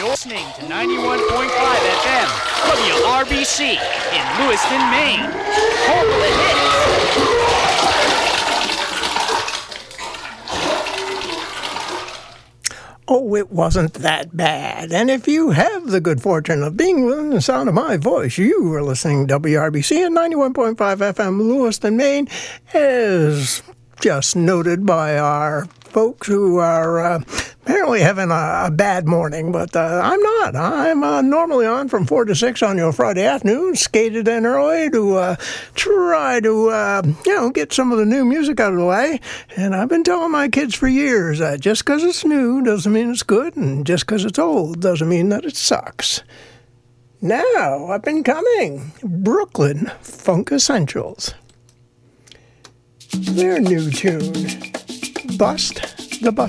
You're listening to 91.5 FM, WRBC in Lewiston, Maine. Home of the hits. Oh, it wasn't that bad. And if you have the good fortune of being within the sound of my voice, you are listening to WRBC at 91.5 FM, Lewiston, Maine, as just noted by our folks who are apparently having a bad morning, but I'm not. I'm normally on from 4 to 6 on your Friday afternoon, skated in early to try to, get some of the new music out of the way. And I've been telling my kids for years that just because it's new doesn't mean it's good, and just because it's old doesn't mean that it sucks. Now, up and coming, Brooklyn Funk Essentials. Their new tune, Bust the Bus